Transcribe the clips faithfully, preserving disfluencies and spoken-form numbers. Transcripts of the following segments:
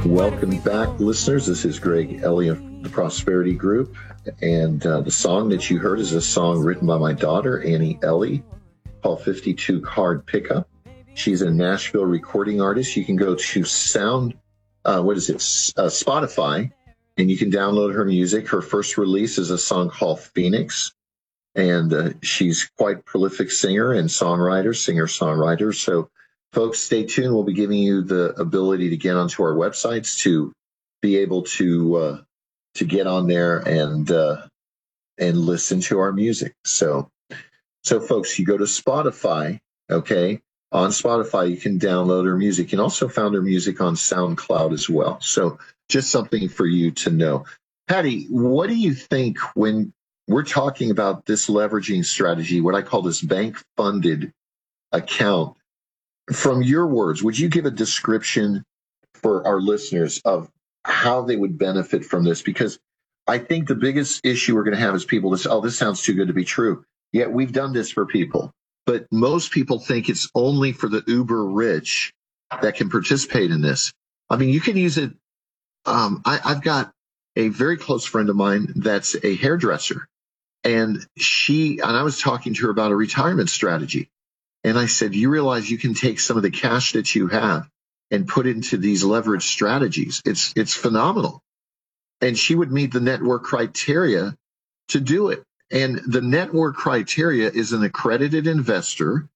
Welcome back, listeners. This is Greg Elliott of the Prosperity Group, and uh, the song that you heard is a song written by my daughter, Annie Ellie, called fifty-two Card Pickup. She's a Nashville recording artist. You can go to Sound, uh, what is it, uh, Spotify, and you can download her music. Her first release is a song called Phoenix, and uh, she's quite a prolific singer and songwriter, singer-songwriter. So folks, stay tuned. We'll be giving you the ability to get onto our websites to be able to uh, to get on there and uh, and listen to our music. So, so folks, you go to Spotify. Okay, on Spotify you can download her music. You can also find her music on SoundCloud as well. So, just something for you to know. Patty, what do you think when we're talking about this leveraging strategy? What I call this bank-funded account. From your words, would you give a description for our listeners of how they would benefit from this? Because I think the biggest issue we're going to have is people that say, oh, this sounds too good to be true. Yet we've done this for people. But most people think it's only for the uber rich that can participate in this. I mean, you can use it. Um, I, I've got a very close friend of mine that's a hairdresser. And she, and I was talking to her about a retirement strategy. And I said, you realize you can take some of the cash that you have and put into these leverage strategies. It's it's phenomenal. And she would meet the network criteria to do it. And the network criteria is an accredited investor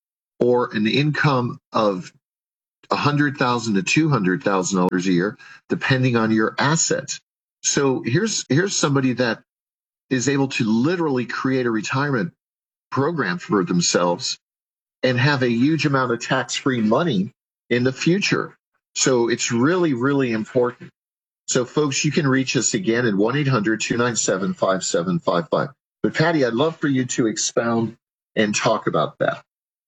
or an income of one hundred thousand dollars to two hundred thousand dollars a year, depending on your assets. So here's here's somebody that is able to literally create a retirement program for themselves and have a huge amount of tax-free money in the future. So it's really, really important. So, folks, you can reach us again at one eight hundred two nine seven five seven five five. But, Patty, I'd love for you to expound and talk about that.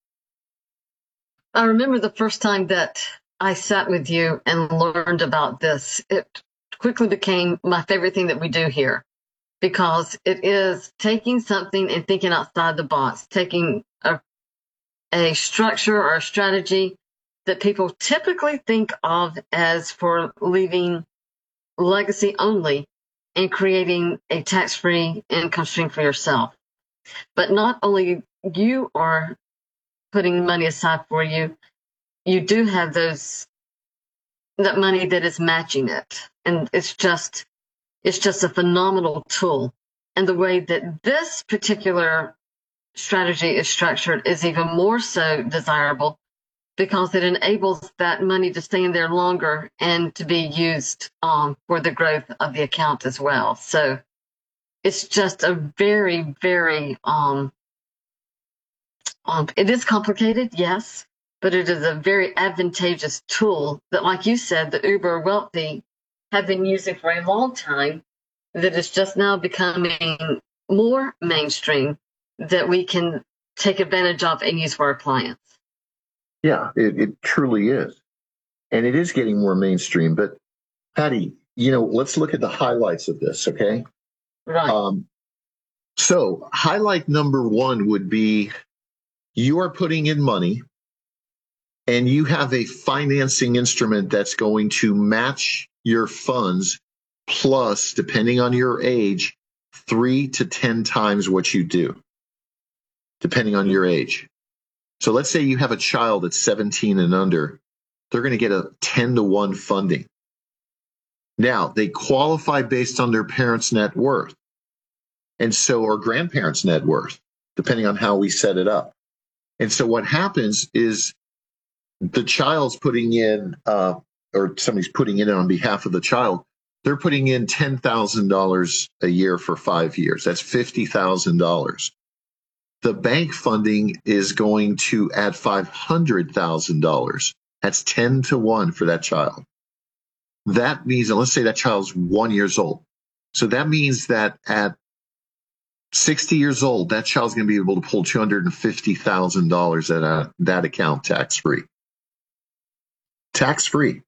I remember the first time that I sat with you and learned about this. It quickly became my favorite thing that we do here, because it is taking something and thinking outside the box, taking a a structure or a strategy that people typically think of as for leaving legacy only and creating a tax-free income stream for yourself. But not only you are putting money aside for you, you do have those that money that is matching it. And it's just it's just a phenomenal tool. And the way that this particular strategy is structured is even more so desirable, because it enables that money to stay in there longer and to be used um, for the growth of the account as well. So it's just a very, very, um, um, it is complicated, yes, but it is a very advantageous tool that, like you said, the uber wealthy have been using for a long time, that is just now becoming more mainstream, that we can take advantage of and use for our clients. Yeah, it, it truly is. And it is getting more mainstream. But, Patty, you know, let's look at the highlights of this, okay? Right. Um, so, highlight number one would be you are putting in money and you have a financing instrument that's going to match your funds plus, depending on your age, three to ten times what you do, depending on your age. So let's say you have a child that's seventeen and under, they're going to get a ten to one funding. Now, they qualify based on their parents' net worth, and so, or grandparents' net worth, depending on how we set it up. And so what happens is the child's putting in, uh, or somebody's putting in on behalf of the child, they're putting in ten thousand dollars a year for five years. That's fifty thousand dollars. The bank funding is going to add five hundred thousand dollars. That's ten to one for that child. That means, and let's say that child's one years old. So that means that at sixty years old, that child's going to be able to pull two hundred fifty thousand dollars at a, that account tax-free. Tax-free.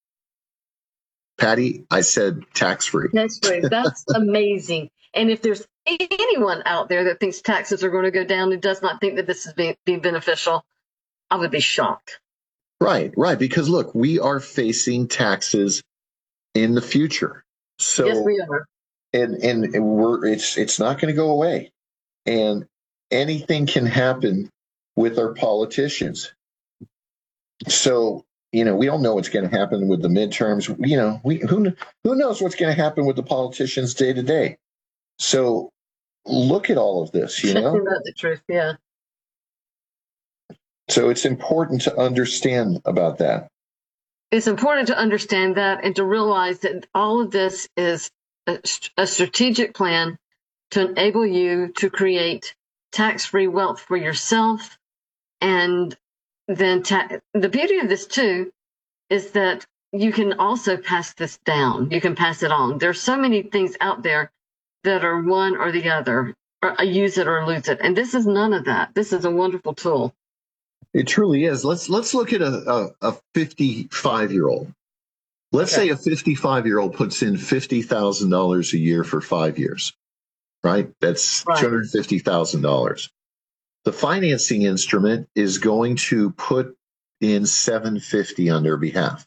Patty, I said tax-free. Tax-free. That's amazing. And if there's anyone out there that thinks taxes are going to go down and does not think that this is being, being beneficial, I would be shocked. Right, right. Because look, we are facing taxes in the future. So yes, we are. And, and and we're it's it's not going to go away. And anything can happen with our politicians. So, you know, we don't know what's going to happen with the midterms. You know, we who who knows what's going to happen with the politicians day to day. So look at all of this, you know. That's the truth, yeah. So it's important to understand about that. It's important to understand that and to realize that all of this is a, a strategic plan to enable you to create tax-free wealth for yourself. And then ta- the beauty of this too is that you can also pass this down. You can pass it on. There's so many things out there that are one or the other, or use it or lose it. And this is none of that. This is a wonderful tool. It truly is. Let's let's look at a, a, a fifty-five-year-old. Let's okay. say a fifty-five-year-old puts in fifty thousand dollars a year for five years, right? That's right. two hundred fifty thousand dollars. The financing instrument is going to put in seven hundred fifty dollars on their behalf.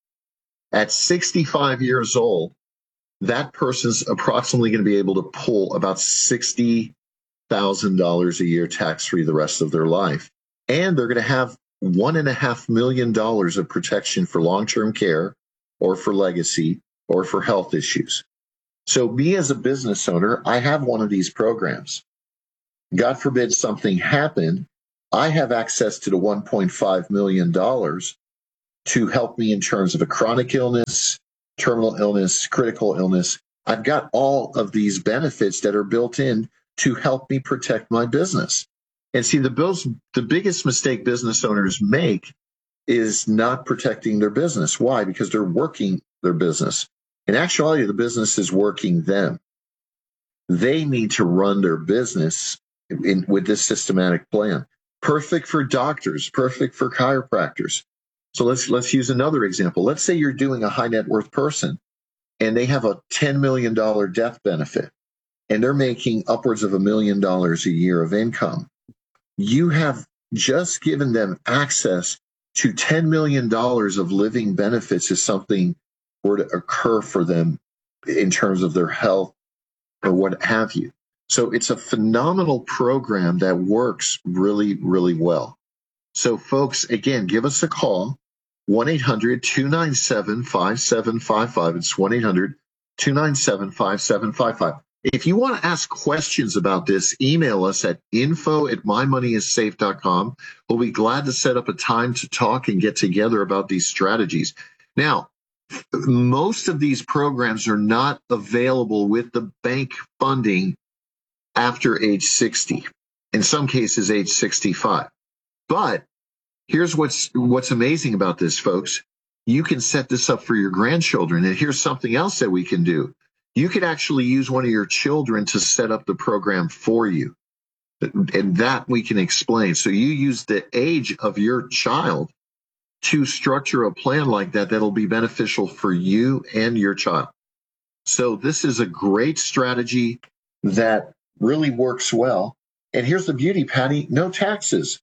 At sixty-five years old, that person's approximately going to be able to pull about sixty thousand dollars a year tax-free the rest of their life. And they're going to have one and a half million dollars of protection for long-term care or for legacy or for health issues. So me as a business owner, I have one of these programs. God forbid something happened, I have access to the one point five million dollars to help me in terms of a chronic illness, terminal illness, critical illness. I've got all of these benefits that are built in to help me protect my business. And see, the, bills, the biggest mistake business owners make is not protecting their business. Why? Because they're working their business. In actuality, the business is working them. They need to run their business in, with this systematic plan. Perfect for doctors, perfect for chiropractors. So let's let's use another example. Let's say you're doing a high net worth person and they have a ten million dollars death benefit and they're making upwards of a million dollars a year of income. You have just given them access to ten million dollars of living benefits if something were to occur for them in terms of their health or what have you. So it's a phenomenal program that works really, really well. So folks, again, give us a call, one eight hundred two nine seven five seven five five. It's one eight hundred two nine seven five seven five five. If you want to ask questions about this, email us at info at my money is safe dot com. We'll be glad to set up a time to talk and get together about these strategies. Now, most of these programs are not available with the bank funding after age sixty, in some cases age sixty-five. But here's what's what's amazing about this, folks. You can set this up for your grandchildren. And here's something else that we can do. You could actually use one of your children to set up the program for you. And that we can explain. So you use the age of your child to structure a plan like that that'll be beneficial for you and your child. So this is a great strategy that really works well. And here's the beauty, Patty, no taxes.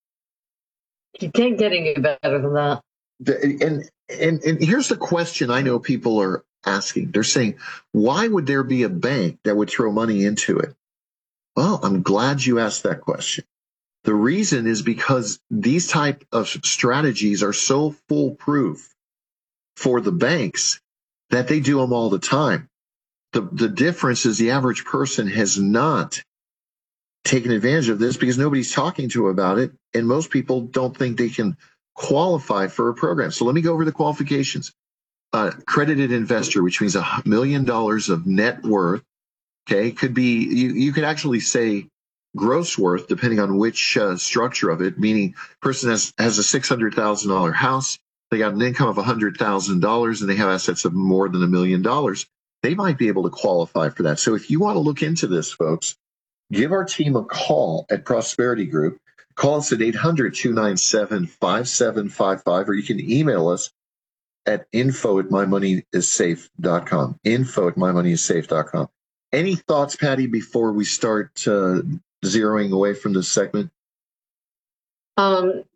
You can't get any better than that. The, and, and, and here's the question I know people are asking. They're saying, why would there be a bank that would throw money into it? Well, I'm glad you asked that question. The reason is because these type of strategies are so foolproof for the banks that they do them all the time. The, the difference is the average person has not taken advantage of this because nobody's talking to them about it, and most people don't think they can qualify for a program. So let me go over the qualifications. Uh, accredited investor, which means a million dollars of net worth. Okay, could be, you, you could actually say gross worth, depending on which uh, structure of it, meaning person has, has a six hundred thousand dollars house, they got an income of one hundred thousand dollars, and they have assets of more than a million dollars. They might be able to qualify for that. So if you want to look into this, folks, give our team a call at Prosperity Group. Call us at eight hundred two nine seven five seven five five, or you can email us at info at my money is safe dot com. Info at my money is safe dot com. Any thoughts, Patty, before we start uh, zeroing away from this segment? Um,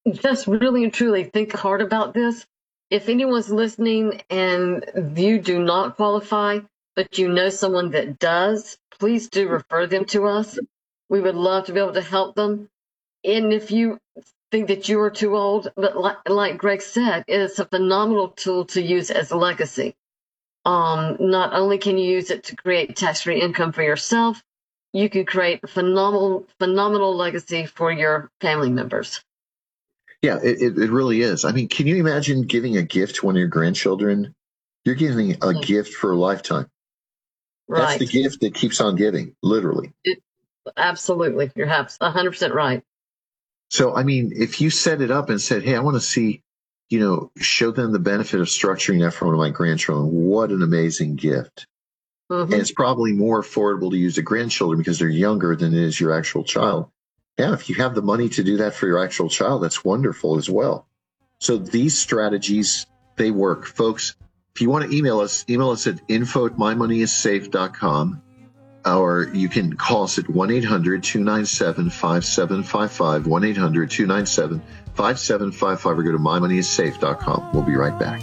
just really and truly think hard about this. If anyone's listening and you do not qualify, but you know someone that does, please do refer them to us. We would love to be able to help them. And if you think that you are too old, but like, like Greg said, it's a phenomenal tool to use as a legacy. Um, not only can you use it to create tax-free income for yourself, you can create a phenomenal, phenomenal legacy for your family members. Yeah, it, it, it really is. I mean, can you imagine giving a gift to one of your grandchildren? You're giving a yeah. gift for a lifetime. Right. That's the gift that keeps on giving, literally. It, absolutely. You're one hundred percent right. So, I mean, if you set it up and said, hey, I want to see, you know, show them the benefit of structuring that for one of my grandchildren, what an amazing gift. Mm-hmm. And it's probably more affordable to use the grandchildren because they're younger than it is your actual child. Yeah, if you have the money to do that for your actual child, that's wonderful as well. So these strategies, they work. Folks, if you want to email us, email us at info at my money is safe dot com, or you can call us at one eight hundred two nine seven five seven five five, one eight hundred two nine seven five seven five five, or go to my money is safe dot com. We'll be right back.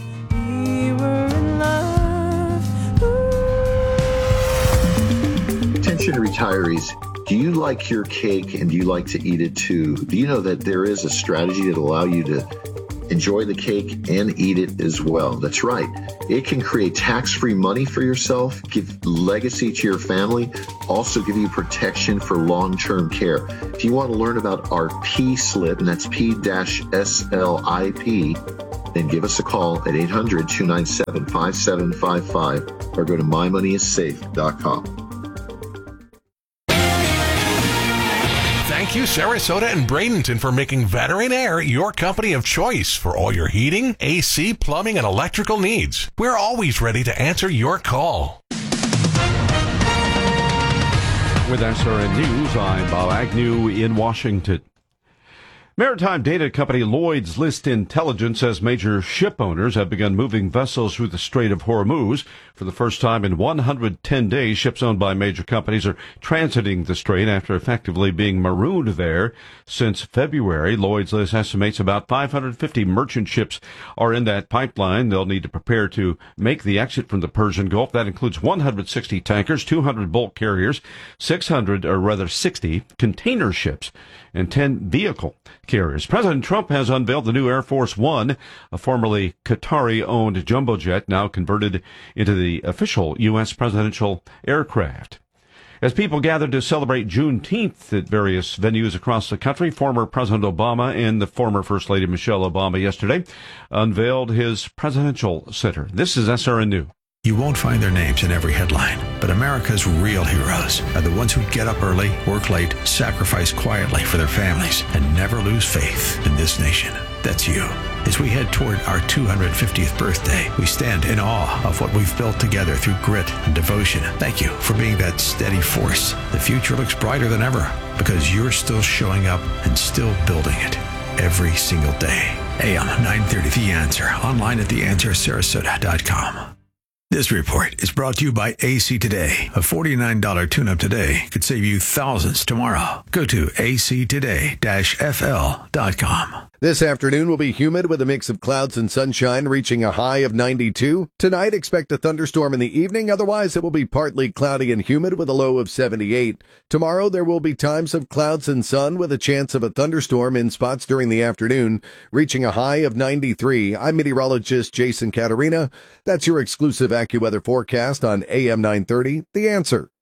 Attention retirees. Do you like your cake and do you like to eat it too? Do you know that there is a strategy that will allow you to enjoy the cake and eat it as well? That's right. It can create tax-free money for yourself, give legacy to your family, also give you protection for long-term care. If you want to learn about our P-slip, and that's P S L I P, then give us a call at eight hundred two nine seven five seven five five or go to my money is safe dot com. Thank you, Sarasota and Bradenton, for making Veteran Air your company of choice for all your heating, A C, plumbing, and electrical needs. We're always ready to answer your call. With S R N News, I'm Bob Agnew in Washington. Maritime data company Lloyd's List Intelligence says major ship owners have begun moving vessels through the Strait of Hormuz. For the first time in one hundred ten days, ships owned by major companies are transiting the strait after effectively being marooned there since February. Lloyd's List estimates about five hundred fifty merchant ships are in that pipeline. They'll need to prepare to make the exit from the Persian Gulf. That includes one hundred sixty tankers, two hundred bulk carriers, six hundred, or rather sixty, container ships, and ten vehicle carriers. President Trump has unveiled the new Air Force One, a formerly Qatari-owned jumbo jet now converted into the official U S presidential aircraft. As people gathered to celebrate Juneteenth at various venues across the country, former President Obama and the former First Lady Michelle Obama yesterday unveiled his presidential center. This is S R N News. You won't find their names in every headline, but America's real heroes are the ones who get up early, work late, sacrifice quietly for their families, and never lose faith in this nation. That's you. As we head toward our two hundred fiftieth birthday, we stand in awe of what we've built together through grit and devotion. Thank you for being that steady force. The future looks brighter than ever because you're still showing up and still building it every single day. A M nine thirty The Answer, online at the answer sarasota dot com. This report is brought to you by A C Today. A forty-nine dollars tune-up today could save you thousands tomorrow. Go to a c today dash f l dot com. This afternoon will be humid with a mix of clouds and sunshine, reaching a high of ninety-two. Tonight, expect a thunderstorm in the evening. Otherwise, it will be partly cloudy and humid with a low of seventy-eight. Tomorrow, there will be times of clouds and sun with a chance of a thunderstorm in spots during the afternoon, reaching a high of ninety-three. I'm meteorologist Jason Caterina. That's your exclusive AccuWeather forecast on A M nine thirty, The Answer.